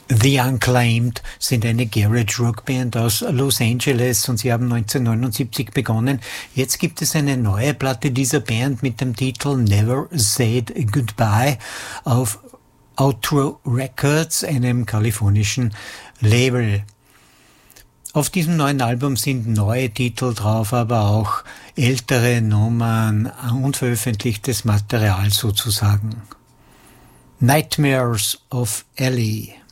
The Unclaimed sind eine Garage Rock Band aus Los Angeles und sie haben 1979 begonnen. Jetzt gibt es eine neue Platte dieser Band mit dem Titel Never Said Goodbye auf Outro Records, einem kalifornischen Label. Auf diesem neuen Album sind neue Titel drauf, aber auch ältere Nummern, unveröffentlichtes Material sozusagen. Nightmares of Ellie.